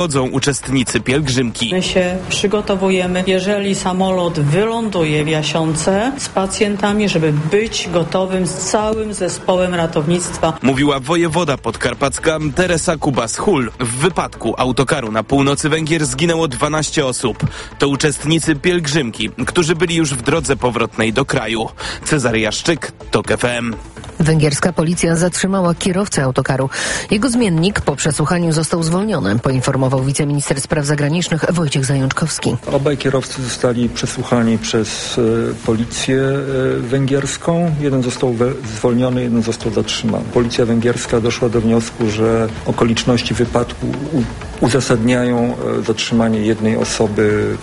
chodzą uczestnicy pielgrzymki. My się przygotowujemy, jeżeli samolot wyląduje w Jasionce z pacjentami, żeby być gotowym z całym zespołem ratownictwa. Mówiła wojewoda podkarpacka Teresa Kubas-Hul. W wypadku autokaru na północy Węgier zginęło 12 osób. To uczestnicy pielgrzymki, którzy byli już w drodze powrotnej do kraju. Cezary Jaszczyk, TOK FM. Węgierska policja zatrzymała kierowcę autokaru. Jego zmiennik po przesłuchaniu został zwolniony, poinformował wiceminister spraw zagranicznych Wojciech Zajączkowski. Obaj kierowcy zostali przesłuchani przez policję węgierską. Jeden został zwolniony, jeden został zatrzymany. Policja węgierska doszła do wniosku, że okoliczności wypadku uzasadniają zatrzymanie jednej osoby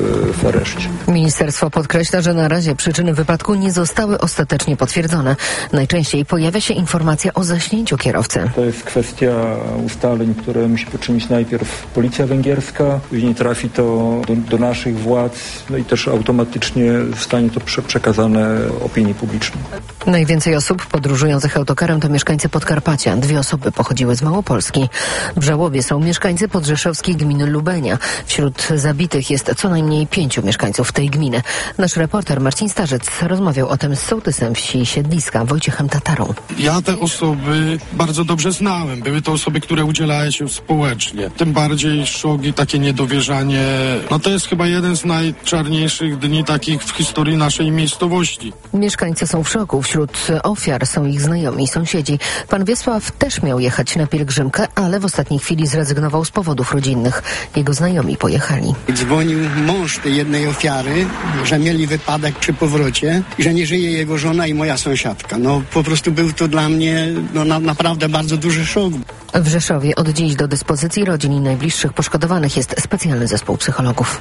w areszcie. Ministerstwo podkreśla, że na razie przyczyny wypadku nie zostały ostatecznie potwierdzone. Najczęściej pojawia się informacja o zaśnięciu kierowcy. To jest kwestia ustaleń, które musi poczynić najpierw policja węgierska, później trafi to do naszych władz, no i też automatycznie zostanie to przekazane opinii publicznej. Najwięcej osób podróżujących autokarem to mieszkańcy Podkarpacia. 2 osoby pochodziły z Małopolski. W żałobie są mieszkańcy podrzeszowskiej gminy Lubenia. Wśród zabitych jest co najmniej 5 mieszkańców tej gminy. Nasz reporter Marcin Starzec rozmawiał o tym z sołtysem wsi Siedliska, Wojciechem Tatarą. Ja te osoby bardzo dobrze znałem. Były to osoby, które udzielały się społecznie. Tym bardziej szok i takie niedowierzanie. No to jest chyba jeden z najczarniejszych dni takich w historii naszej miejscowości. Mieszkańcy są w szoku. Wśród ofiar są ich znajomi i sąsiedzi. Pan Wiesław też miał jechać na pielgrzymkę, ale w ostatniej chwili zrezygnował z powodów rodzinnych. Jego znajomi pojechali. Dzwonił mąż tej jednej ofiary, że mieli wypadek przy powrocie i że nie żyje jego żona i moja sąsiadka. No po prostu był to dla mnie naprawdę bardzo duży szok. W Rzeszowie od dziś do dyspozycji rodzin i najbliższych poszkodowanych jest specjalny zespół psychologów.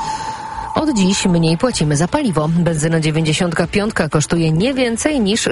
Od dziś mniej płacimy za paliwo. Benzyna 95 kosztuje nie więcej niż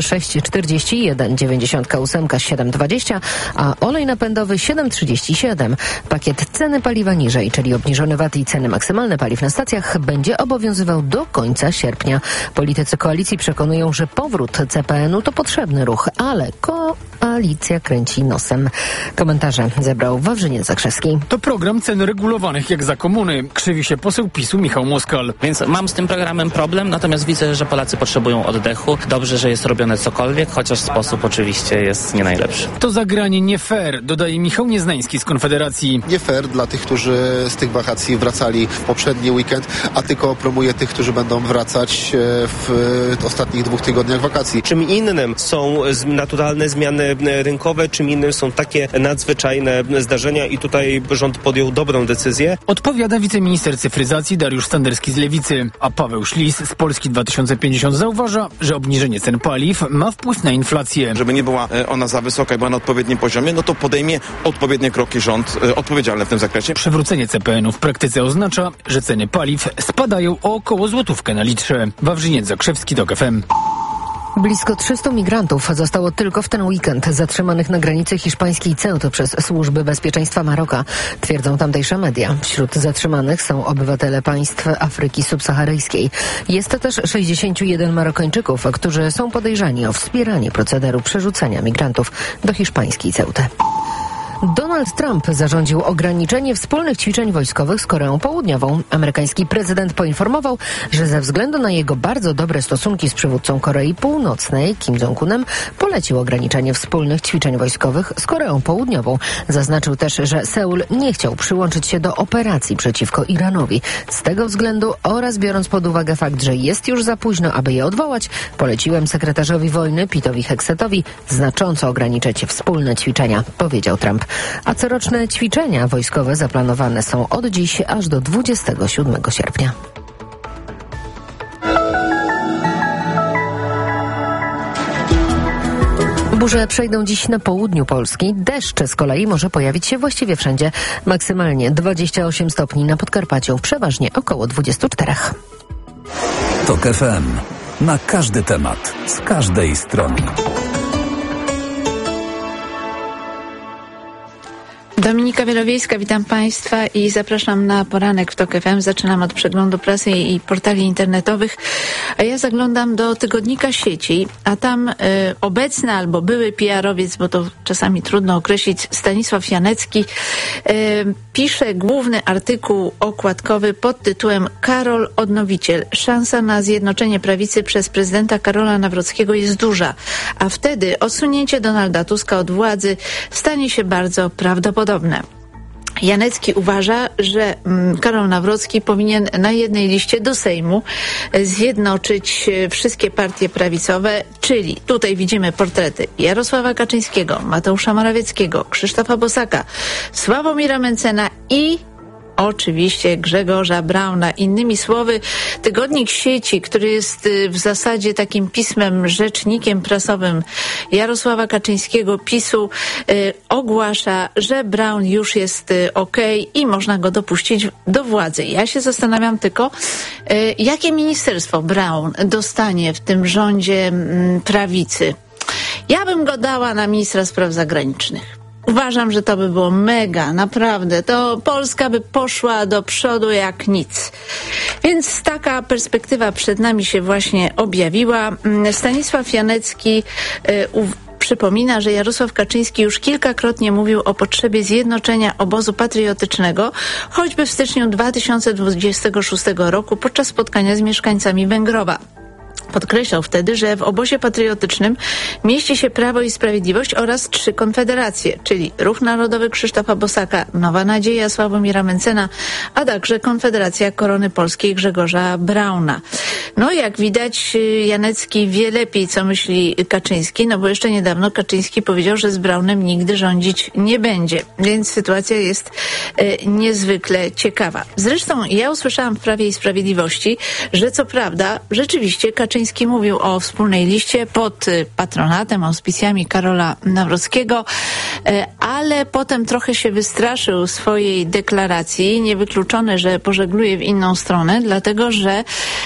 6,41, 98 7,20, a olej napędowy 7,37. Pakiet ceny paliwa niżej, czyli obniżony VAT i ceny maksymalne paliw na stacjach będzie obowiązywał do końca sierpnia. Politycy koalicji przekonują, że powrót CPN-u to potrzebny ruch, ale koalicja kręci nosem. Komentarze zebrał Wawrzyniec Zakrzewski. To program cen regulowanych jak za komuny. Krzywi się poseł PiS-u Michał Moskal. Więc mam z tym programem problem, natomiast widzę, że Polacy potrzebują oddechu. Dobrze, że jest robione cokolwiek, chociaż sposób oczywiście jest nie najlepszy. To zagranie nie fair, dodaje Michał Nieznański z Konfederacji. Nie fair dla tych, którzy z tych wakacji wracali w poprzedni weekend, a tylko promuje tych, którzy będą wracać w ostatnich 2 tygodniach wakacji. Czym innym są naturalne zmiany rynkowe, czym innym są takie nadzwyczajne zdarzenia i tutaj rząd podjął dobrą decyzję. Odpowiada wiceminister cyfryzacji Dariusz Standerski z Lewicy, a Paweł Szlis z Polski 2050 zauważa, że obniżenie cen paliw ma wpływ na inflację. Żeby nie była ona za wysoka i była na odpowiednim poziomie, no to podejmie odpowiednie kroki rząd odpowiedzialny w tym zakresie. Przywrócenie CPN-u w praktyce oznacza, że ceny paliw spadają o około złotówkę na litrze. Wawrzyniec Zakrzewski, TOK FM. Blisko 300 migrantów zostało tylko w ten weekend zatrzymanych na granicy hiszpańskiej Ceuty przez służby bezpieczeństwa Maroka, twierdzą tamtejsze media. Wśród zatrzymanych są obywatele państw Afryki subsaharyjskiej. Jest też 61 Marokańczyków, którzy są podejrzani o wspieranie procederu przerzucania migrantów do hiszpańskiej Ceuty. Donald Trump zarządził ograniczenie wspólnych ćwiczeń wojskowych z Koreą Południową. Amerykański prezydent poinformował, że ze względu na jego bardzo dobre stosunki z przywódcą Korei Północnej, Kim Jong-unem, polecił ograniczenie wspólnych ćwiczeń wojskowych z Koreą Południową. Zaznaczył też, że Seul nie chciał przyłączyć się do operacji przeciwko Iranowi. Z tego względu oraz biorąc pod uwagę fakt, że jest już za późno, aby je odwołać, poleciłem sekretarzowi wojny Pitowi Hegsetowi znacząco ograniczyć wspólne ćwiczenia, powiedział Trump. A coroczne ćwiczenia wojskowe zaplanowane są od dziś aż do 27 sierpnia. Burze przejdą dziś na południu Polski. Deszcz z kolei może pojawić się właściwie wszędzie. Maksymalnie 28 stopni na Podkarpaciu, przeważnie około 24. TOK FM. Na każdy temat, z każdej strony. Dominika Wielowiejska, witam Państwa i zapraszam na poranek w TOK FM. Zaczynam od przeglądu prasy i portali internetowych, a ja zaglądam do tygodnika Sieci, a tam obecny albo były PR-owiec, bo to czasami trudno określić, Stanisław Janecki pisze główny artykuł okładkowy pod tytułem Karol Odnowiciel. Szansa na zjednoczenie prawicy przez prezydenta Karola Nawrockiego jest duża, a wtedy odsunięcie Donalda Tuska od władzy stanie się bardzo prawdopodobne. Janecki uważa, że Karol Nawrocki powinien na jednej liście do Sejmu zjednoczyć wszystkie partie prawicowe, czyli tutaj widzimy portrety Jarosława Kaczyńskiego, Mateusza Morawieckiego, Krzysztofa Bosaka, Sławomira Mencena i oczywiście Grzegorza Brauna. Innymi słowy, tygodnik Sieci, który jest w zasadzie takim pismem, rzecznikiem prasowym Jarosława Kaczyńskiego, PiS-u, ogłasza, że Braun już jest okej i można go dopuścić do władzy. Ja się zastanawiam tylko, jakie ministerstwo Braun dostanie w tym rządzie prawicy. Ja bym go dała na ministra spraw zagranicznych. Uważam, że to by było mega, naprawdę. To Polska by poszła do przodu jak nic. Więc taka perspektywa przed nami się właśnie objawiła. Stanisław Janecki przypomina, że Jarosław Kaczyński już kilkakrotnie mówił o potrzebie zjednoczenia obozu patriotycznego, choćby w styczniu 2026 roku podczas spotkania z mieszkańcami Węgrowa. Podkreślał wtedy, że w obozie patriotycznym mieści się Prawo i Sprawiedliwość oraz 3 konfederacje, czyli Ruch Narodowy Krzysztofa Bosaka, Nowa Nadzieja Sławomira Mencena, a także Konfederacja Korony Polskiej Grzegorza Brauna. No jak widać, Janecki wie lepiej, co myśli Kaczyński, no bo jeszcze niedawno Kaczyński powiedział, że z Braunem nigdy rządzić nie będzie, więc sytuacja jest niezwykle ciekawa. Zresztą ja usłyszałam w Prawie i Sprawiedliwości, że co prawda rzeczywiście Kaczyński mówił o wspólnej liście pod patronatem, auspicjami Karola Nawrockiego, ale potem trochę się wystraszył swojej deklaracji. Niewykluczone, że pożegluje w inną stronę, dlatego że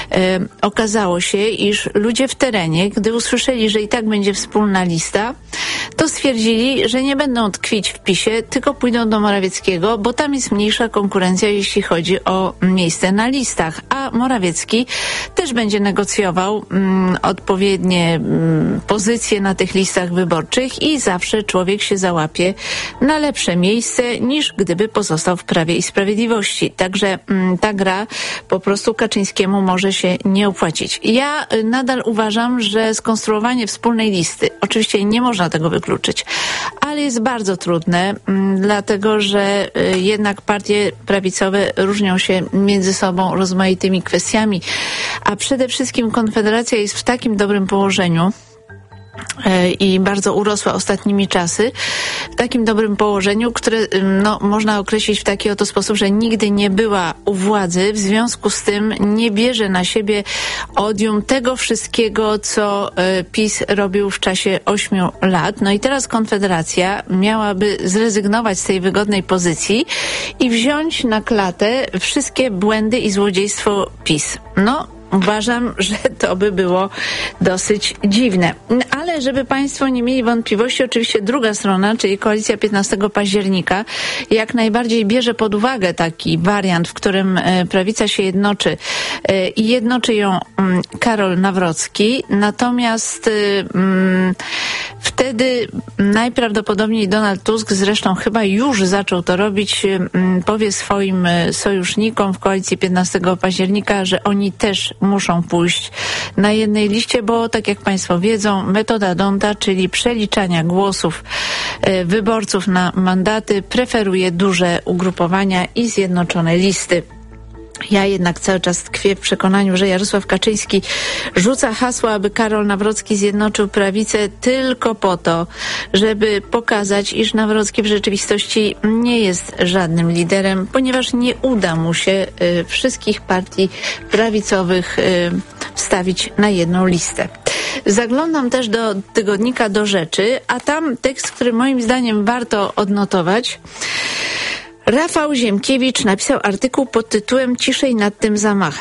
okazało się, iż ludzie w terenie, gdy usłyszeli, że i tak będzie wspólna lista, to stwierdzili, że nie będą tkwić w PiS-ie, tylko pójdą do Morawieckiego, bo tam jest mniejsza konkurencja, jeśli chodzi o miejsce na listach. A Morawiecki też będzie negocjował odpowiednie pozycje na tych listach wyborczych i zawsze człowiek się załapie na lepsze miejsce, niż gdyby pozostał w Prawie i Sprawiedliwości. Także ta gra po prostu Kaczyńskiemu może się nie opłacić. Ja nadal uważam, że skonstruowanie wspólnej listy, oczywiście nie można tego wykluczyć, ale jest bardzo trudne, dlatego że jednak partie prawicowe różnią się między sobą rozmaitymi kwestiami, a przede wszystkim Konfederacja jest w takim dobrym położeniu i bardzo urosła ostatnimi czasy, w takim dobrym położeniu, które można określić w taki oto sposób, że nigdy nie była u władzy, w związku z tym nie bierze na siebie odium tego wszystkiego, co PiS robił w czasie 8 lat. No i teraz Konfederacja miałaby zrezygnować z tej wygodnej pozycji i wziąć na klatę wszystkie błędy i złodziejstwo PiS. Uważam, że to by było dosyć dziwne. Ale żeby Państwo nie mieli wątpliwości, oczywiście druga strona, czyli Koalicja 15 października, jak najbardziej bierze pod uwagę taki wariant, w którym prawica się jednoczy i jednoczy ją Karol Nawrocki. Natomiast wtedy najprawdopodobniej Donald Tusk, zresztą chyba już zaczął to robić, powie swoim sojusznikom w Koalicji 15 października, że oni też muszą pójść na jednej liście, bo tak jak Państwo wiedzą, metoda D'Hondta, czyli przeliczania głosów wyborców na mandaty, preferuje duże ugrupowania i zjednoczone listy. Ja jednak cały czas tkwię w przekonaniu, że Jarosław Kaczyński rzuca hasło, aby Karol Nawrocki zjednoczył prawicę tylko po to, żeby pokazać, iż Nawrocki w rzeczywistości nie jest żadnym liderem, ponieważ nie uda mu się wszystkich partii prawicowych wstawić na jedną listę. Zaglądam też do tygodnika Do Rzeczy, a tam tekst, który moim zdaniem warto odnotować. Rafał Ziemkiewicz napisał artykuł pod tytułem Ciszej nad tym zamachem.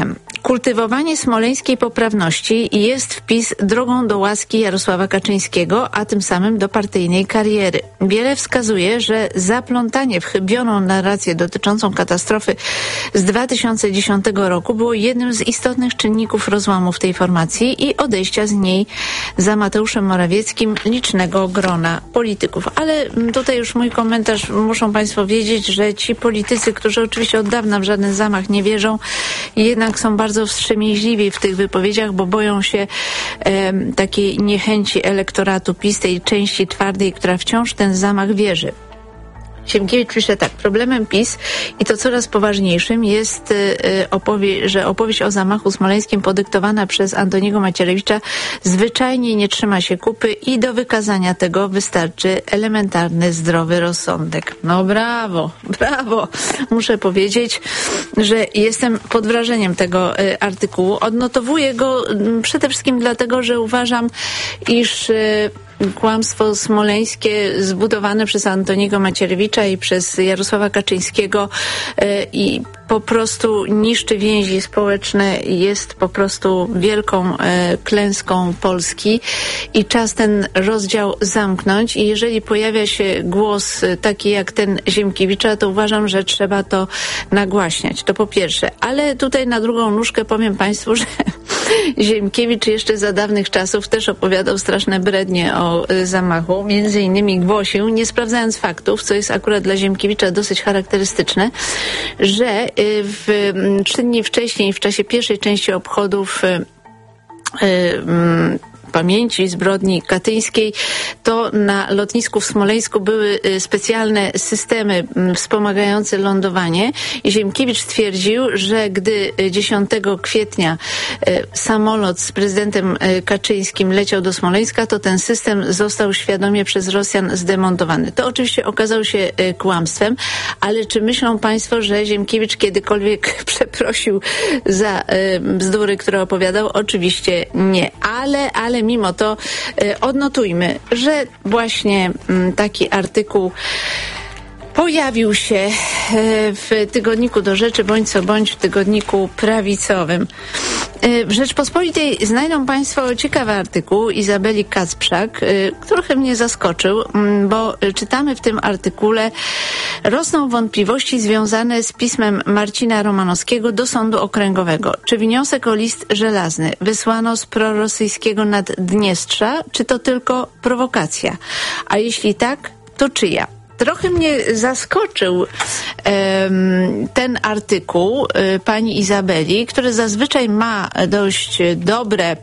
kultywowanie smoleńskiej poprawności jest wpis drogą do łaski Jarosława Kaczyńskiego, a tym samym do partyjnej kariery. Wiele wskazuje, że zaplątanie w chybioną narrację dotyczącą katastrofy z 2010 roku było jednym z istotnych czynników rozłamu w tej formacji i odejścia z niej za Mateuszem Morawieckim licznego grona polityków. Ale tutaj już mój komentarz, muszą Państwo wiedzieć, że ci politycy, którzy oczywiście od dawna w żaden zamach nie wierzą, jednak są bardzo wstrzemięźliwi w tych wypowiedziach, bo boją się takiej niechęci elektoratu PiS, tej części twardej, która wciąż w ten zamach wierzy. Sienkiewicz pisze tak: problemem PiS i to coraz poważniejszym jest że opowieść o zamachu smoleńskim podyktowana przez Antoniego Macierewicza zwyczajnie nie trzyma się kupy i do wykazania tego wystarczy elementarny, zdrowy rozsądek. No brawo, brawo. Muszę powiedzieć, że jestem pod wrażeniem tego artykułu. Odnotowuję go przede wszystkim dlatego, że uważam, iż kłamstwo smoleńskie zbudowane przez Antoniego Macierewicza i przez Jarosława Kaczyńskiego i po prostu niszczy więzi społeczne, jest po prostu wielką klęską Polski i czas ten rozdział zamknąć. I jeżeli pojawia się głos taki jak ten Ziemkiewicza, to uważam, że trzeba to nagłaśniać. To po pierwsze. Ale tutaj na drugą nóżkę powiem Państwu, że Ziemkiewicz jeszcze za dawnych czasów też opowiadał straszne brednie o zamachu. Między innymi głosił, nie sprawdzając faktów, co jest akurat dla Ziemkiewicza dosyć charakterystyczne, że 3 dni wcześniej, w czasie pierwszej części obchodów pamięci zbrodni katyńskiej, to na lotnisku w Smoleńsku były specjalne systemy wspomagające lądowanie i Ziemkiewicz stwierdził, że gdy 10 kwietnia samolot z prezydentem Kaczyńskim leciał do Smoleńska, to ten system został świadomie przez Rosjan zdemontowany. To oczywiście okazało się kłamstwem, ale czy myślą Państwo, że Ziemkiewicz kiedykolwiek przeprosił za bzdury, które opowiadał? Oczywiście nie. Ale mimo to odnotujmy, że właśnie taki artykuł pojawił się w tygodniku Do Rzeczy, bądź co bądź w tygodniku prawicowym. W Rzeczpospolitej znajdą Państwo ciekawy artykuł Izabeli Kacprzak, trochę mnie zaskoczył, bo czytamy w tym artykule: rosną wątpliwości związane z pismem Marcina Romanowskiego do Sądu Okręgowego. Czy wniosek o list żelazny wysłano z prorosyjskiego Naddniestrza, czy to tylko prowokacja? A jeśli tak, to czyja? Trochę mnie zaskoczył ten artykuł pani Izabeli, który zazwyczaj ma dość dobre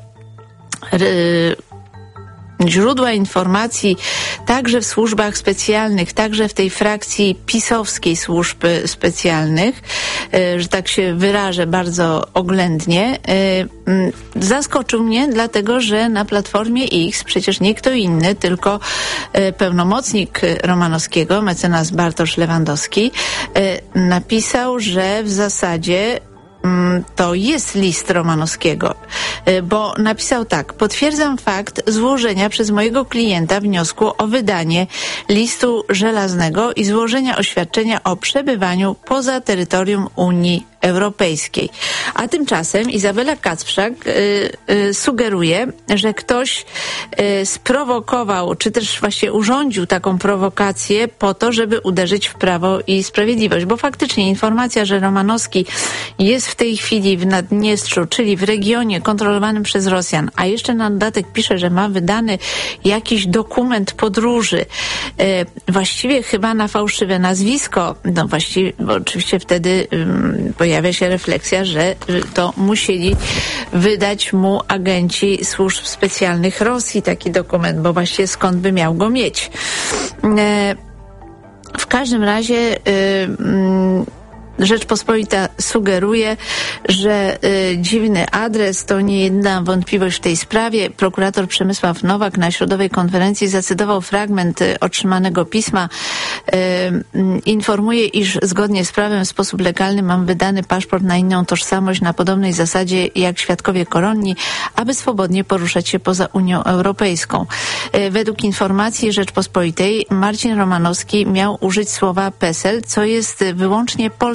źródła informacji także w służbach specjalnych, także w tej frakcji pisowskiej służb specjalnych, że tak się wyrażę bardzo oględnie. Zaskoczył mnie, dlatego że na Platformie X przecież nie kto inny, tylko pełnomocnik Romanowskiego, mecenas Bartosz Lewandowski, napisał, że w zasadzie to jest list Romanowskiego, bo napisał tak: potwierdzam fakt złożenia przez mojego klienta wniosku o wydanie listu żelaznego i złożenia oświadczenia o przebywaniu poza terytorium Unii Europejskiej. A tymczasem Izabela Kacprzak sugeruje, że ktoś sprowokował, czy też właśnie urządził taką prowokację po to, żeby uderzyć w Prawo i Sprawiedliwość. Bo faktycznie informacja, że Romanowski jest w tej chwili w Naddniestrzu, czyli w regionie kontrolowanym przez Rosjan, a jeszcze na dodatek pisze, że ma wydany jakiś dokument podróży, właściwie chyba na fałszywe nazwisko, no właściwie, bo oczywiście wtedy pojawia się refleksja, że to musieli wydać mu agenci służb specjalnych Rosji taki dokument, bo właściwie skąd by miał go mieć. W każdym razie Rzeczpospolita sugeruje, że dziwny adres to nie jedyna wątpliwość w tej sprawie. Prokurator Przemysław Nowak na środowej konferencji zacytował fragment otrzymanego pisma. Informuje, iż zgodnie z prawem w sposób legalny mam wydany paszport na inną tożsamość na podobnej zasadzie jak świadkowie koronni, aby swobodnie poruszać się poza Unią Europejską. Według informacji Rzeczpospolitej Marcin Romanowski miał użyć słowa PESEL, co jest wyłącznie polskim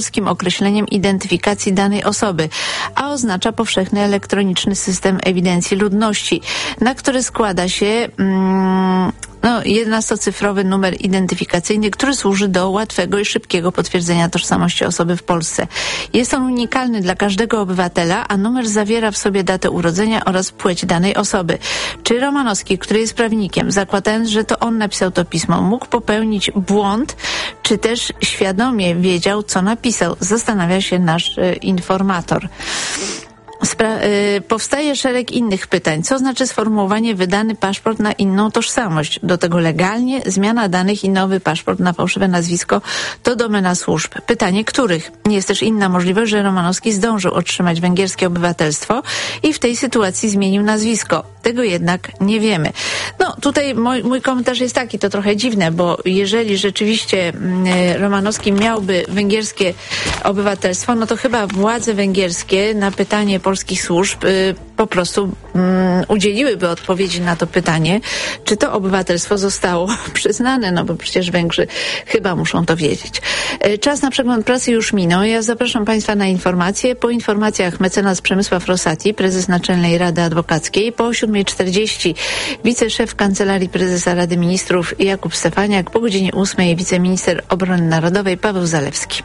polskim określeniem identyfikacji danej osoby, a oznacza powszechny elektroniczny system ewidencji ludności, na który składa się 11-cyfrowy numer identyfikacyjny, który służy do łatwego i szybkiego potwierdzenia tożsamości osoby w Polsce. Jest on unikalny dla każdego obywatela, a numer zawiera w sobie datę urodzenia oraz płeć danej osoby. Czy Romanowski, który jest prawnikiem, zakładając, że to on napisał to pismo, mógł popełnić błąd, czy też świadomie wiedział, co napisał? Zastanawia się nasz informator. Powstaje szereg innych pytań. Co znaczy sformułowanie wydany paszport na inną tożsamość? Do tego legalnie zmiana danych i nowy paszport na fałszywe nazwisko to domena służb. Pytanie których? Jest też inna możliwość, że Romanowski zdążył otrzymać węgierskie obywatelstwo i w tej sytuacji zmienił nazwisko. Tego jednak nie wiemy. Tutaj mój komentarz jest taki, to trochę dziwne, bo jeżeli rzeczywiście Romanowski miałby węgierskie obywatelstwo, no to chyba władze węgierskie na pytanie polskich służb po prostu udzieliłyby odpowiedzi na to pytanie, czy to obywatelstwo zostało przyznane, no bo przecież Węgrzy chyba muszą to wiedzieć. Czas na przegląd prasy już minął. Ja zapraszam Państwa na informacje. Po informacjach mecenas Przemysław Rosati, prezes Naczelnej Rady Adwokackiej. Po 7:40 wiceszef Kancelarii Prezesa Rady Ministrów Jakub Stefaniak. Po godzinie 8:00 wiceminister obrony narodowej Paweł Zalewski.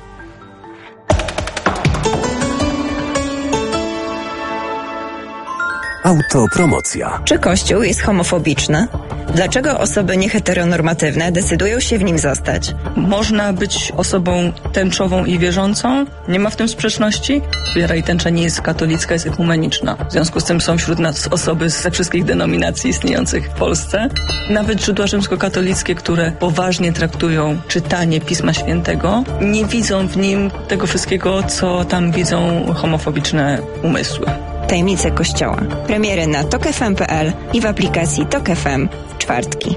Autopromocja. Czy Kościół jest homofobiczny? Dlaczego osoby nieheteronormatywne decydują się w nim zostać? Można być osobą tęczową i wierzącą. Nie ma w tym sprzeczności. Wiara i tęcza nie jest katolicka, jest ekumeniczna. W związku z tym są wśród nas osoby ze wszystkich denominacji istniejących w Polsce. Nawet źródła rzymskokatolickie, które poważnie traktują czytanie Pisma Świętego, nie widzą w nim tego wszystkiego, co tam widzą homofobiczne umysły. Tajemnice Kościoła. Premiery na tokfm.pl i w aplikacji Tok FM w czwartki.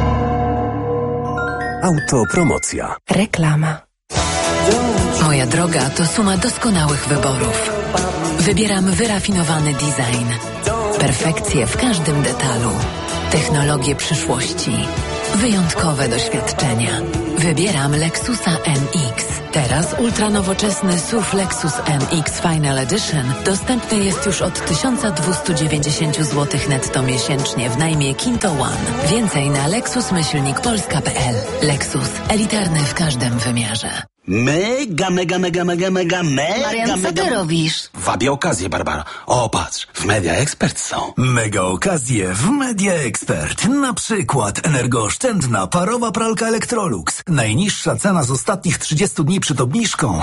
Autopromocja. Reklama. Moja droga to suma doskonałych wyborów. Wybieram wyrafinowany design. Perfekcję w każdym detalu. Technologię przyszłości. Wyjątkowe doświadczenia. Wybieram Lexusa NX. Teraz ultranowoczesny SUV Lexus NX Final Edition dostępny jest już od 1290 zł netto miesięcznie w najmie Kinto One. Więcej na lexus-polska.pl. Lexus. Elitarny w każdym wymiarze. Mega. Marian, co ty robisz? Wabię okazję, Barbara. O, patrz, w Media Expert są. Mega okazje w Media Expert. Na przykład energooszczędna parowa pralka Electrolux. Najniższa cena z ostatnich 30 dni przed obniżką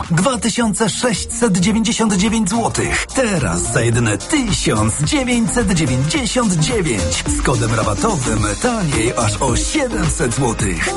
2699 zł. Teraz za jedyne 1999. Z kodem rabatowym taniej aż o 700 zł.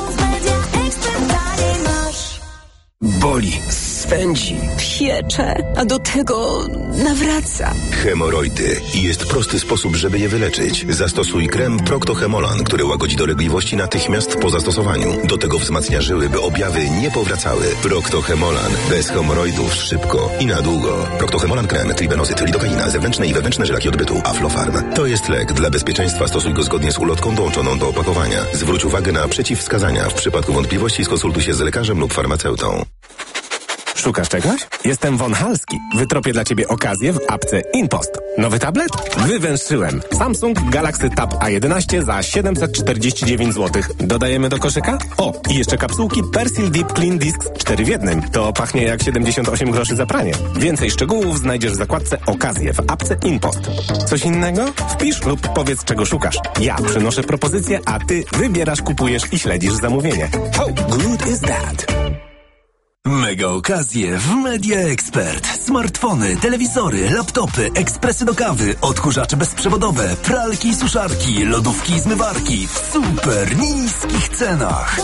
Boli, swędzi, piecze, a do tego nawraca. Hemoroidy. I jest prosty sposób, żeby je wyleczyć. Zastosuj krem Procto-Hemolan, który łagodzi dolegliwości natychmiast po zastosowaniu. Do tego wzmacnia żyły, by objawy nie powracały. Procto-Hemolan. Bez hemoroidów szybko i na długo. Procto-Hemolan krem, tribenozyt, lidokaina, zewnętrzne i wewnętrzne żelaki odbytu, Aflofarm. To jest lek. Dla bezpieczeństwa stosuj go zgodnie z ulotką dołączoną do opakowania. Zwróć uwagę na przeciwwskazania. W przypadku wątpliwości skonsultuj się z lekarzem lub farmaceutą. Szukasz czegoś? Jestem Von Halski. Wytropię dla Ciebie okazję w apce InPost. Nowy tablet? Wywęszyłem. Samsung Galaxy Tab A11 za 749 zł. Dodajemy do koszyka? O, i jeszcze kapsułki Persil Deep Clean Discs 4 w 1. To pachnie jak 78 groszy za pranie. Więcej szczegółów znajdziesz w zakładce okazje w apce InPost. Coś innego? Wpisz lub powiedz, czego szukasz. Ja przynoszę propozycję, a Ty wybierasz, kupujesz i śledzisz zamówienie. How good is that? Mega okazje w Media Expert. Smartfony, telewizory, laptopy, ekspresy do kawy, odkurzacze bezprzewodowe, pralki i suszarki, lodówki i zmywarki w super niskich cenach.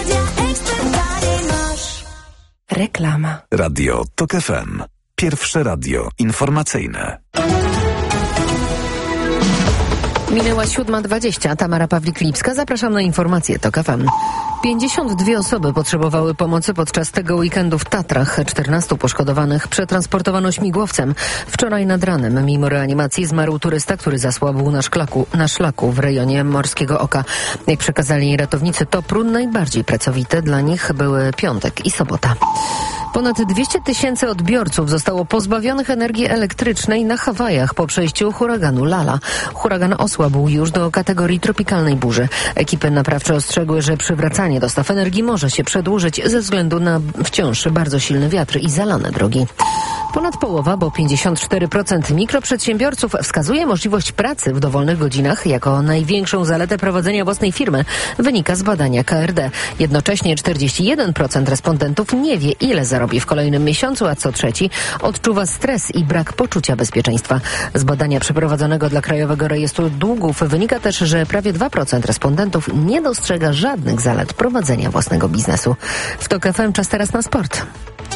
Reklama. Radio Tok FM. Pierwsze radio informacyjne. Minęła 7:20. Tamara Pawlik-Lipska. Zapraszam na informacje TOK FM. 52 osoby potrzebowały pomocy podczas tego weekendu w Tatrach. 14 poszkodowanych przetransportowano śmigłowcem. Wczoraj nad ranem, mimo reanimacji, zmarł turysta, który zasłabł na szlaku w rejonie Morskiego Oka. Jak przekazali ratownicy Topru, najbardziej pracowite dla nich były piątek i sobota. Ponad 200 000 odbiorców zostało pozbawionych energii elektrycznej na Hawajach po przejściu huraganu Lala. Huragan osłabł już do kategorii tropikalnej burzy. Ekipy naprawcze ostrzegły, że przywracanie dostaw energii może się przedłużyć ze względu na wciąż bardzo silny wiatr i zalane drogi. Ponad połowa, bo 54% mikroprzedsiębiorców wskazuje możliwość pracy w dowolnych godzinach jako największą zaletę prowadzenia własnej firmy, wynika z badania KRD. Jednocześnie 41% respondentów nie wie, ile zarobi w kolejnym miesiącu, a co trzeci odczuwa stres i brak poczucia bezpieczeństwa. Z badania przeprowadzonego dla Krajowego Rejestru Długów wynika też, że prawie 2% respondentów nie dostrzega żadnych zalet prowadzenia własnego biznesu. W TOK FM czas teraz na sport.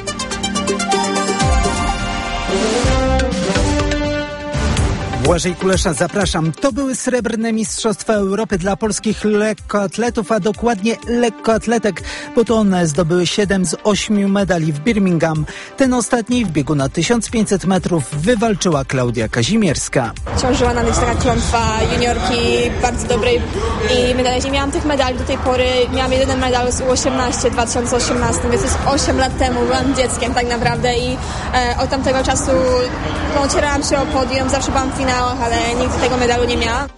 Błażej Kulesza, zapraszam. To były srebrne Mistrzostwa Europy dla polskich lekkoatletów, a dokładnie lekkoatletek, bo to one zdobyły 7 z 8 medali w Birmingham. Ten ostatni w biegu na 1500 metrów wywalczyła Klaudia Kazimierska. Ciążyła na mnie taka klątwa juniorki bardzo dobrej i medali. Nie miałam tych medali do tej pory. Miałam jeden medal z U18 w 2018, więc to jest 8 lat temu. Byłam dzieckiem tak naprawdę i od tamtego czasu ocierałam się o podium, zawsze byłam w finałach, ale nigdy tego medalu nie miałam.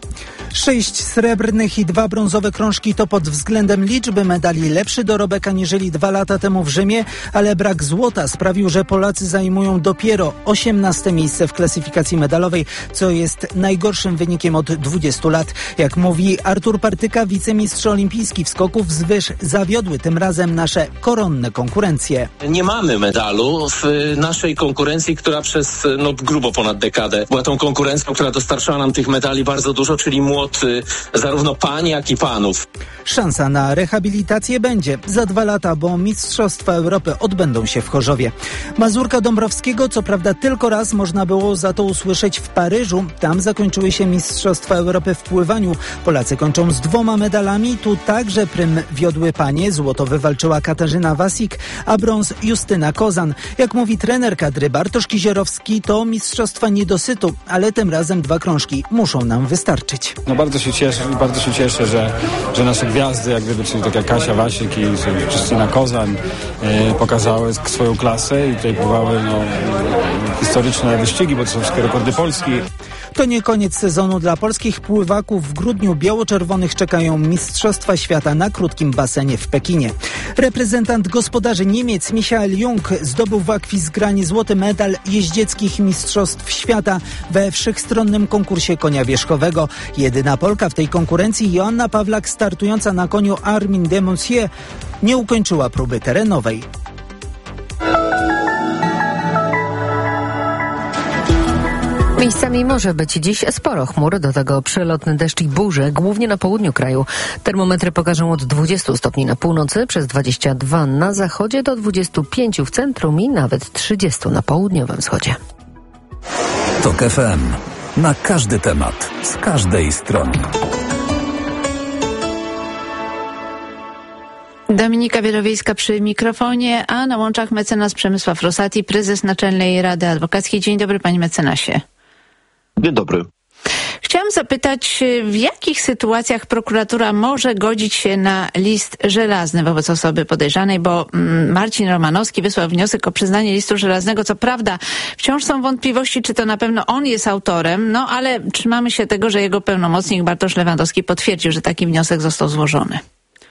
6 srebrnych i 2 brązowe krążki to pod względem liczby medali lepszy dorobek aniżeli 2 lata temu w Rzymie, ale brak złota sprawił, że Polacy zajmują dopiero 18 miejsce w klasyfikacji medalowej, co jest najgorszym wynikiem od 20 lat. Jak mówi Artur Partyka, wicemistrz olimpijski w skoku wzwyż, zawiodły tym razem nasze koronne konkurencje. Nie mamy medalu w naszej konkurencji, która przez grubo ponad dekadę była tą konkurencją, która dostarczała nam tych medali bardzo dużo, czyli zarówno pań, jak i panów. Szansa na rehabilitację będzie za 2 lata, bo Mistrzostwa Europy odbędą się w Chorzowie. Mazurka Dąbrowskiego, co prawda tylko raz można było za to usłyszeć w Paryżu. Tam zakończyły się Mistrzostwa Europy w pływaniu. Polacy kończą z 2 medalami. Tu także prym wiodły panie. Złoto wywalczyła Katarzyna Wasik, a brąz Justyna Kozan. Jak mówi trener kadry Bartosz Kizierowski, to mistrzostwa niedosytu, ale tym razem 2 krążki muszą nam wystarczyć. Bardzo się cieszę, że nasze gwiazdy, jak gdyby, czyli tak jak Kasia Wasik i Justyna Kozan, pokazały swoją klasę i tutaj pływały historyczne wyścigi, bo to są wszystkie rekordy Polski. To nie koniec sezonu dla polskich pływaków. W grudniu biało-czerwonych czekają Mistrzostwa Świata na krótkim basenie w Pekinie. Reprezentant gospodarzy Niemiec Michael Jung zdobył w akwizgrani złoty medal jeździeckich Mistrzostw Świata we wszechstronnym konkursie konia wierzchowego. Jedyna Polka w tej konkurencji, Joanna Pawlak, startująca na koniu Armin de Monsieur, nie ukończyła próby terenowej. Miejscami może być dziś sporo chmur, do tego przelotny deszcz i burze, głównie na południu kraju. Termometry pokażą od 20 stopni na północy, przez 22 na zachodzie, do 25 w centrum i nawet 30 na południowym wschodzie. TOK FM. Na każdy temat, z każdej strony. Dominika Wielowiejska przy mikrofonie, a na łączach mecenas Przemysław Rosati, prezes Naczelnej Rady Adwokackiej. Dzień dobry, panie mecenasie. Dzień dobry. Chciałam zapytać, w jakich sytuacjach prokuratura może godzić się na list żelazny wobec osoby podejrzanej, bo Marcin Romanowski wysłał wniosek o przyznanie listu żelaznego. Co prawda wciąż są wątpliwości, czy to na pewno on jest autorem, ale trzymamy się tego, że jego pełnomocnik Bartosz Lewandowski potwierdził, że taki wniosek został złożony.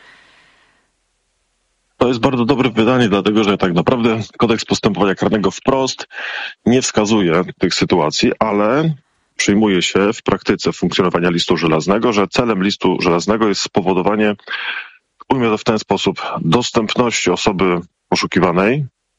To jest bardzo dobre pytanie, dlatego że tak naprawdę kodeks postępowania karnego wprost nie wskazuje tych sytuacji, ale przyjmuje się w praktyce funkcjonowania listu żelaznego, że celem listu żelaznego jest spowodowanie, ujmę to w ten sposób, dostępności osoby poszukiwanej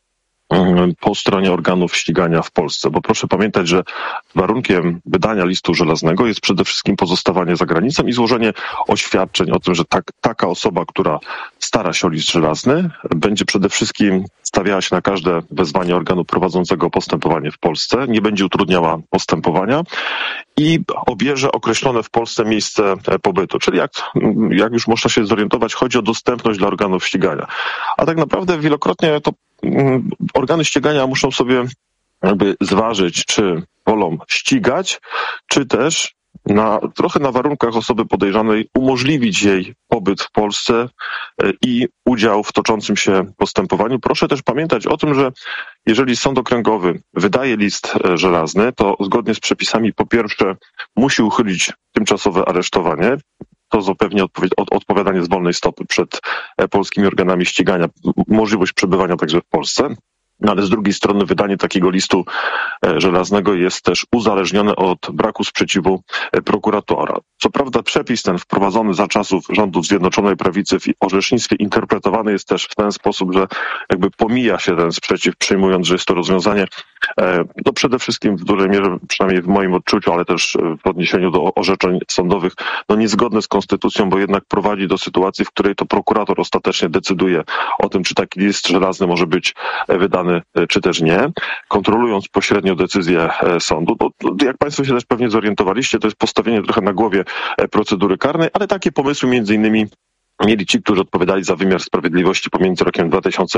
po stronie organów ścigania w Polsce, bo proszę pamiętać, że warunkiem wydania listu żelaznego jest przede wszystkim pozostawanie za granicą i złożenie oświadczeń o tym, że taka osoba, która stara się o list żelazny, będzie przede wszystkim stawiała się na każde wezwanie organu prowadzącego postępowanie w Polsce, nie będzie utrudniała postępowania i obierze określone w Polsce miejsce pobytu. Czyli jak już można się zorientować, chodzi o dostępność dla organów ścigania. A tak naprawdę wielokrotnie to organy ścigania muszą sobie jakby zważyć, czy wolą ścigać, czy też trochę na warunkach osoby podejrzanej umożliwić jej pobyt w Polsce i udział w toczącym się postępowaniu. Proszę też pamiętać o tym, że jeżeli sąd okręgowy wydaje list żelazny, to zgodnie z przepisami po pierwsze musi uchylić tymczasowe aresztowanie. To zapewni odpowiadanie z wolnej stopy przed polskimi organami ścigania, możliwość przebywania także w Polsce. No ale z drugiej strony wydanie takiego listu żelaznego jest też uzależnione od braku sprzeciwu prokuratora. Co prawda przepis ten wprowadzony za czasów rządów Zjednoczonej Prawicy w orzecznictwie interpretowany jest też w ten sposób, że jakby pomija się ten sprzeciw, przyjmując, że jest to rozwiązanie no przede wszystkim w dużej mierze, przynajmniej w moim odczuciu, ale też w odniesieniu do orzeczeń sądowych, no niezgodne z konstytucją, bo jednak prowadzi do sytuacji, w której to prokurator ostatecznie decyduje o tym, czy taki list żelazny może być wydany, czy też nie, kontrolując pośrednio decyzję sądu. Jak Państwo się też pewnie zorientowaliście, to jest postawienie trochę na głowie procedury karnej, ale takie pomysły między innymi mieli ci, którzy odpowiadali za wymiar sprawiedliwości pomiędzy rokiem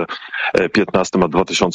2015 a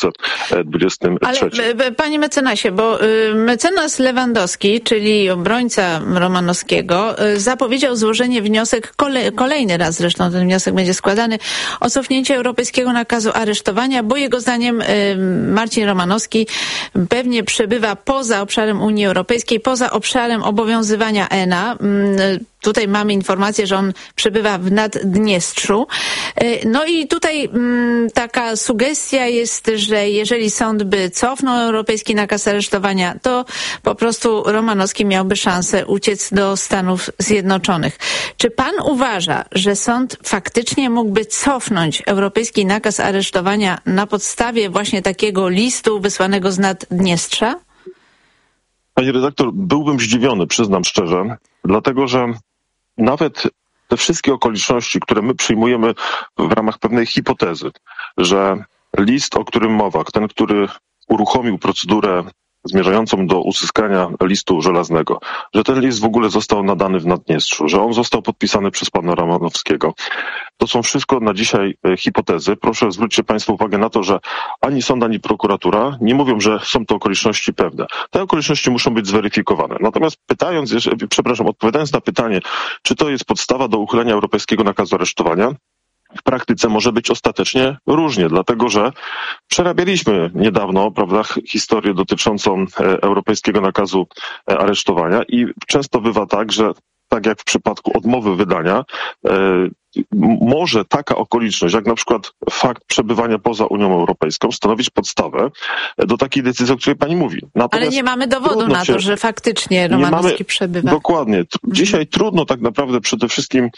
2023. Ale panie mecenasie, bo mecenas Lewandowski, czyli obrońca Romanowskiego, zapowiedział złożenie wniosek, kolejny raz zresztą ten wniosek będzie składany, o cofnięcie europejskiego nakazu aresztowania, bo jego zdaniem Marcin Romanowski pewnie przebywa poza obszarem Unii Europejskiej, poza obszarem obowiązywania ENA. Tutaj mamy informację, że on przebywa w Naddniestrzu. No i tutaj taka sugestia jest, że jeżeli sąd by cofnął europejski nakaz aresztowania, to po prostu Romanowski miałby szansę uciec do Stanów Zjednoczonych. Czy pan uważa, że sąd faktycznie mógłby cofnąć europejski nakaz aresztowania na podstawie właśnie takiego listu wysłanego z Naddniestrza? Pani redaktor, byłbym zdziwiony, przyznam szczerze, dlatego że nawet te wszystkie okoliczności, które my przyjmujemy w ramach pewnej hipotezy, że list, o którym mowa, ten, który uruchomił procedurę zmierzającą do uzyskania listu żelaznego, że ten list w ogóle został nadany w Naddniestrzu, że on został podpisany przez pana Romanowskiego. To są wszystko na dzisiaj hipotezy. Proszę zwróćcie Państwo uwagę na to, że ani sąd, ani prokuratura nie mówią, że są to okoliczności pewne. Te okoliczności muszą być zweryfikowane. Natomiast odpowiadając na pytanie, czy to jest podstawa do uchylenia europejskiego nakazu aresztowania, w praktyce może być ostatecznie różnie, dlatego że przerabialiśmy niedawno, prawda, historię dotyczącą europejskiego nakazu aresztowania i często bywa tak, że tak jak w przypadku odmowy wydania, może taka okoliczność, jak na przykład fakt przebywania poza Unią Europejską, stanowić podstawę do takiej decyzji, o której pani mówi. Natomiast ale nie mamy dowodu na to, że faktycznie Romanowski przebywa. Dokładnie. Dzisiaj trudno tak naprawdę przede wszystkim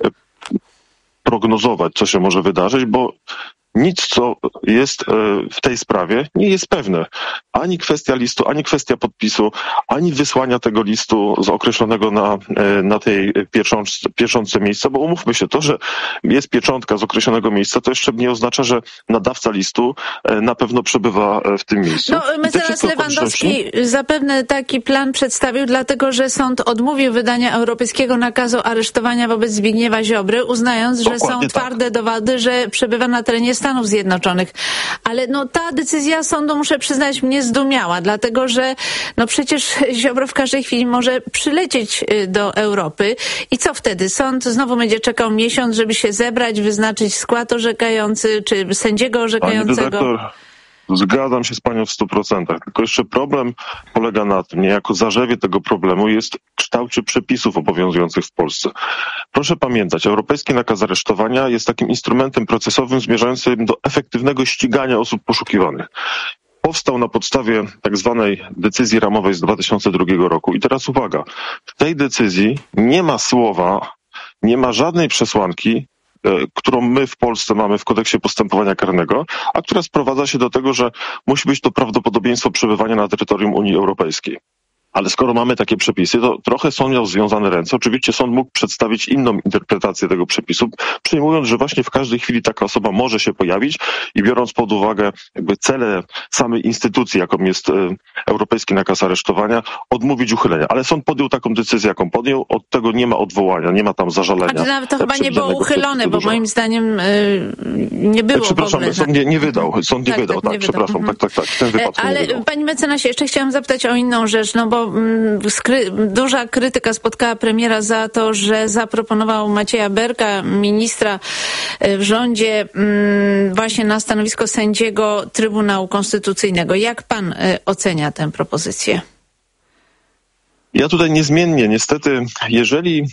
prognozować, co się może wydarzyć, bo nic, co jest w tej sprawie, nie jest pewne. Ani kwestia listu, ani kwestia podpisu, ani wysłania tego listu z określonego na tej pieczątce miejsca, bo umówmy się, to, że jest pieczątka z określonego miejsca, to jeszcze nie oznacza, że nadawca listu na pewno przebywa w tym miejscu. No, mecenas Lewandowski zapewne taki plan przedstawił, dlatego że sąd odmówił wydania europejskiego nakazu aresztowania wobec Zbigniewa Ziobry, uznając, że są twarde dowody, że przebywa na terenie Stanów Zjednoczonych. Ale no ta decyzja sądu, muszę przyznać, mnie zdumiała, dlatego że no przecież Ziobro w każdej chwili może przylecieć do Europy i co wtedy? Sąd znowu będzie czekał miesiąc, żeby się zebrać, wyznaczyć skład orzekający, czy sędziego orzekającego? Zgadzam się z panią w 100%. Tylko jeszcze problem polega na tym, niejako zarzewie tego problemu jest w kształcie przepisów obowiązujących w Polsce. Proszę pamiętać, europejski nakaz aresztowania jest takim instrumentem procesowym zmierzającym do efektywnego ścigania osób poszukiwanych. Powstał na podstawie tak zwanej decyzji ramowej z 2002 roku. I teraz uwaga, w tej decyzji nie ma słowa, nie ma żadnej przesłanki którą my w Polsce mamy w kodeksie postępowania karnego, a która sprowadza się do tego, że musi być to prawdopodobieństwo przebywania na terytorium Unii Europejskiej. Ale skoro mamy takie przepisy, to trochę sąd miał związane ręce. Oczywiście sąd mógł przedstawić inną interpretację tego przepisu, przyjmując, że właśnie w każdej chwili taka osoba może się pojawić i biorąc pod uwagę jakby cele samej instytucji, jaką jest Europejski Nakaz Aresztowania, odmówić uchylenia. Ale sąd podjął taką decyzję, jaką podjął. Od tego nie ma odwołania, nie ma tam zażalenia. A nawet to chyba nie było uchylone, bo moim zdaniem nie było przepraszam, w ogóle. sąd nie wydał. Sąd nie wydał, tak, przepraszam. Tak. W tym wypadku ale nie wydał. Panie mecenasie, jeszcze chciałam zapytać o inną rzecz, no bo duża krytyka spotkała premiera za to, że zaproponował Macieja Berka, ministra w rządzie, właśnie na stanowisko sędziego Trybunału Konstytucyjnego. Jak pan ocenia tę propozycję? Ja tutaj niezmiennie, niestety, jeżeli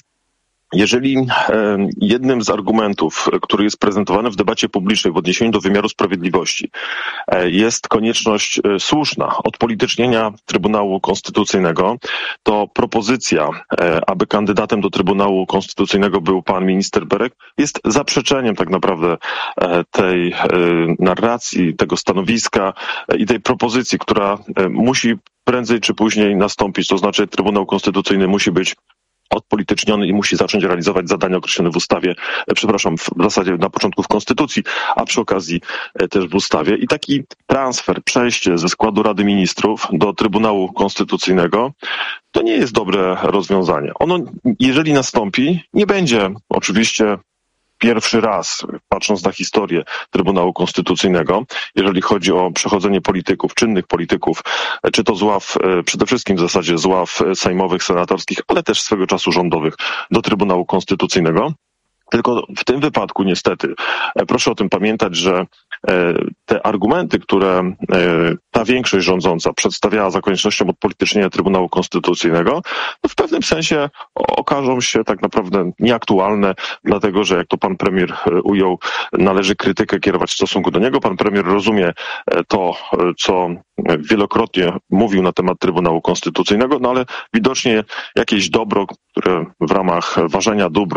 jednym z argumentów, który jest prezentowany w debacie publicznej w odniesieniu do wymiaru sprawiedliwości, jest konieczność słuszna odpolitycznienia Trybunału Konstytucyjnego, to propozycja, aby kandydatem do Trybunału Konstytucyjnego był pan minister Berek, jest zaprzeczeniem tak naprawdę tej narracji, tego stanowiska i tej propozycji, która musi prędzej czy później nastąpić. To znaczy Trybunał Konstytucyjny musi być odpolityczniony i musi zacząć realizować zadania określone w ustawie, w zasadzie na początku w Konstytucji, a przy okazji też w ustawie. I taki transfer, przejście ze składu Rady Ministrów do Trybunału Konstytucyjnego to nie jest dobre rozwiązanie. Ono, jeżeli nastąpi, nie będzie oczywiście pierwszy raz, patrząc na historię Trybunału Konstytucyjnego, jeżeli chodzi o przechodzenie polityków, czynnych polityków, czy to z ław, przede wszystkim w zasadzie z ław sejmowych, senatorskich, ale też swego czasu rządowych do Trybunału Konstytucyjnego. Tylko w tym wypadku niestety proszę o tym pamiętać, że te argumenty, które ta większość rządząca przedstawiała za koniecznością odpolitycznienia Trybunału Konstytucyjnego, no w pewnym sensie okażą się tak naprawdę nieaktualne, dlatego że jak to pan premier ujął, należy krytykę kierować w stosunku do niego. Pan premier rozumie to, co wielokrotnie mówił na temat Trybunału Konstytucyjnego, no ale widocznie jakieś dobro, które w ramach ważenia dóbr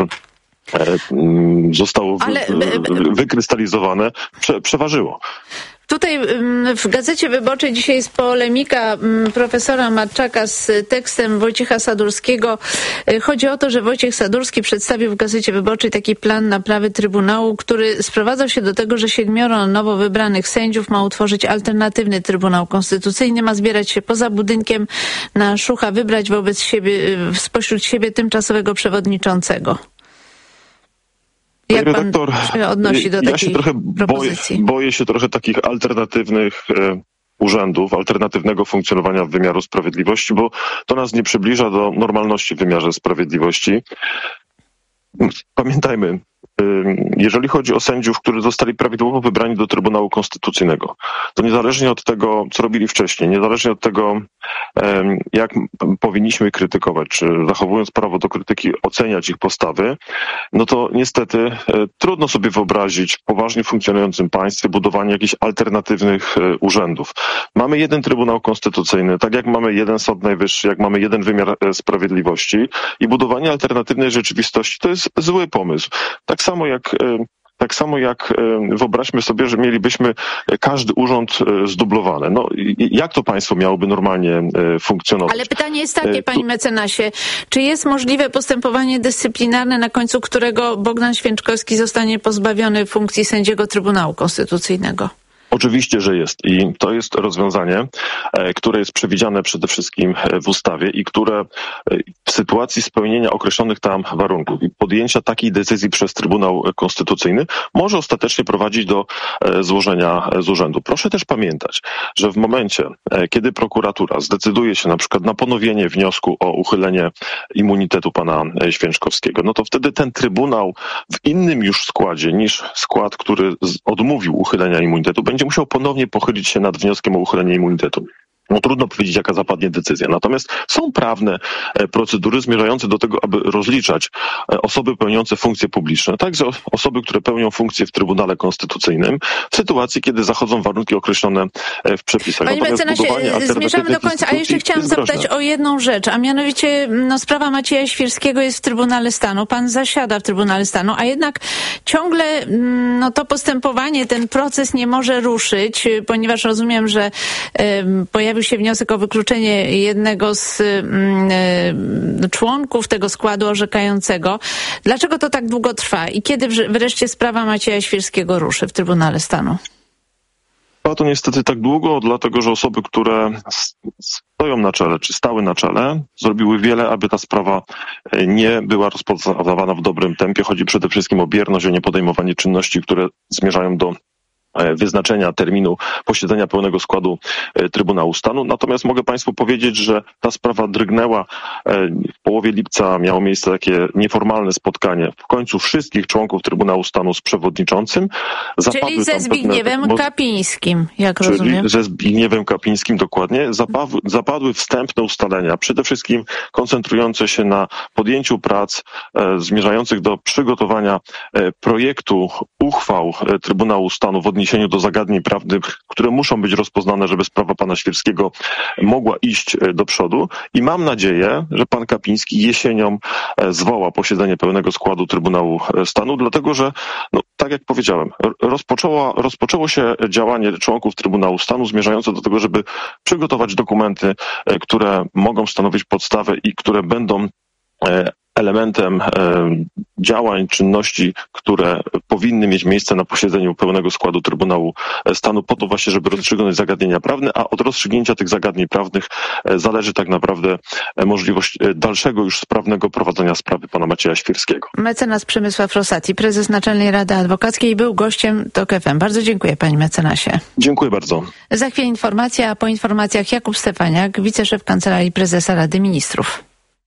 zostało wykrystalizowane, przeważyło. Tutaj w Gazecie Wyborczej dzisiaj jest polemika profesora Matczaka z tekstem Wojciecha Sadurskiego. Chodzi o to, że Wojciech Sadurski przedstawił w Gazecie Wyborczej taki plan naprawy Trybunału, który sprowadzał się do tego, że 7 nowo wybranych sędziów ma utworzyć alternatywny Trybunał Konstytucyjny, ma zbierać się poza budynkiem na Szucha, wybrać spośród siebie tymczasowego przewodniczącego. Jak pan redaktor, się odnosi do takiej propozycji? Boję się trochę takich alternatywnych urzędów, alternatywnego funkcjonowania wymiaru sprawiedliwości, bo to nas nie przybliża do normalności w wymiarze sprawiedliwości. Pamiętajmy, jeżeli chodzi o sędziów, którzy zostali prawidłowo wybrani do Trybunału Konstytucyjnego, to niezależnie od tego, co robili wcześniej, niezależnie od tego, jak powinniśmy krytykować, czy zachowując prawo do krytyki oceniać ich postawy, no to niestety trudno sobie wyobrazić w poważnie funkcjonującym państwie budowanie jakichś alternatywnych urzędów. Mamy jeden Trybunał Konstytucyjny, tak jak mamy jeden Sąd Najwyższy, jak mamy jeden wymiar sprawiedliwości i budowanie alternatywnej rzeczywistości to jest zły pomysł. Tak samo jak wyobraźmy sobie, że mielibyśmy każdy urząd zdublowany. No, jak to państwo miałoby normalnie funkcjonować? Ale pytanie jest takie, panie mecenasie, czy jest możliwe postępowanie dyscyplinarne, na końcu którego Bogdan Święczkowski zostanie pozbawiony funkcji sędziego Trybunału Konstytucyjnego? Oczywiście, że jest i to jest rozwiązanie, które jest przewidziane przede wszystkim w ustawie i które w sytuacji spełnienia określonych tam warunków i podjęcia takiej decyzji przez Trybunał Konstytucyjny może ostatecznie prowadzić do złożenia z urzędu. Proszę też pamiętać, że w momencie, kiedy prokuratura zdecyduje się na przykład na ponowienie wniosku o uchylenie immunitetu pana Święczkowskiego, no to wtedy ten Trybunał w innym już składzie niż skład, który odmówił uchylenia immunitetu, będzie musiał ponownie pochylić się nad wnioskiem o uchylenie immunitetu. trudno powiedzieć, jaka zapadnie decyzja. Natomiast są prawne procedury zmierzające do tego, aby rozliczać osoby pełniące funkcje publiczne, także osoby, które pełnią funkcje w Trybunale Konstytucyjnym, w sytuacji, kiedy zachodzą warunki określone w przepisach. Panie mecenasie, zmierzamy do końca, a jeszcze chciałam zapytać o jedną rzecz, a mianowicie sprawa Macieja Świrskiego jest w Trybunale Stanu. Pan zasiada w Trybunale Stanu, a jednak ciągle to postępowanie, ten proces nie może ruszyć, ponieważ rozumiem, że pojawił się wniosek o wykluczenie jednego z członków tego składu orzekającego. Dlaczego to tak długo trwa i kiedy wreszcie sprawa Macieja Świrskiego ruszy w Trybunale Stanu? Trwa to niestety tak długo, dlatego że osoby, które stoją na czele, czy stały na czele, zrobiły wiele, aby ta sprawa nie była rozpoznawana w dobrym tempie. Chodzi przede wszystkim o bierność, o niepodejmowanie czynności, które zmierzają do wyznaczenia terminu posiedzenia pełnego składu Trybunału Stanu. Natomiast mogę Państwu powiedzieć, że ta sprawa drgnęła. W połowie lipca miało miejsce takie nieformalne spotkanie w końcu wszystkich członków Trybunału Stanu z przewodniczącym. Czyli ze Zbigniewem Kapińskim, jak rozumiem. Czyli ze Zbigniewem Kapińskim, dokładnie. Zapadły wstępne ustalenia, przede wszystkim koncentrujące się na podjęciu prac zmierzających do przygotowania projektu uchwał Trybunału Stanu w odniesieniu do zagadnień prawnych, które muszą być rozpoznane, żeby sprawa pana Świrskiego mogła iść do przodu. I mam nadzieję, że pan Kapiński jesienią zwoła posiedzenie pełnego składu Trybunału Stanu, dlatego że, tak jak powiedziałem, rozpoczęło się działanie członków Trybunału Stanu zmierzające do tego, żeby przygotować dokumenty, które mogą stanowić podstawę i które będą elementem działań, czynności, które powinny mieć miejsce na posiedzeniu pełnego składu Trybunału Stanu po to właśnie, żeby rozstrzygnąć zagadnienia prawne, a od rozstrzygnięcia tych zagadnień prawnych zależy tak naprawdę możliwość dalszego już sprawnego prowadzenia sprawy pana Macieja Świrskiego. Mecenas Przemysław Rosati, prezes Naczelnej Rady Adwokackiej, był gościem TOK FM. Bardzo dziękuję, panie mecenasie. Dziękuję bardzo. Za chwilę informacja, a po informacjach Jakub Stefaniak, wiceszef Kancelarii Prezesa Rady Ministrów.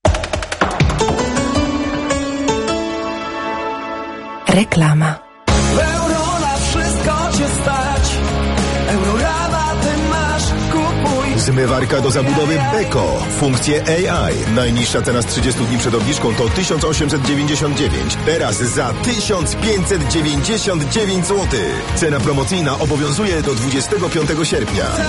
Reklama. Euro na wszystko cię stać. Eurorabaty masz, kupuj. Zmywarka do zabudowy Beko. Funkcje AI. Najniższa cena z 30 dni przed obniżką to 1899. Teraz za 1599 zł. Cena promocyjna obowiązuje do 25 sierpnia.